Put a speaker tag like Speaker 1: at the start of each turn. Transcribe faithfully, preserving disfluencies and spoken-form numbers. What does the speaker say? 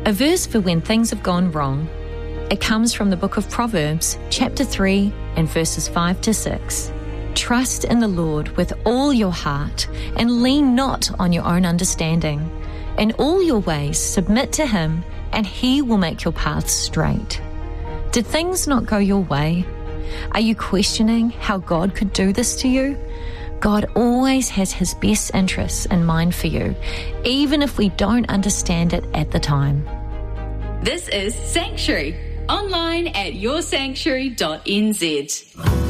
Speaker 1: A verse for when things have gone wrong. It comes from the book of Proverbs, chapter three, and verses five to six. Trust in the Lord with all your heart, and lean not on your own understanding. In all your ways submit to him, and he will make your paths straight. Did things not go your way? Are you questioning how God could do this to you? God always has his best interests in mind for you, even if we don't understand it at the time.
Speaker 2: This is Sanctuary, online at your sanctuary dot n z.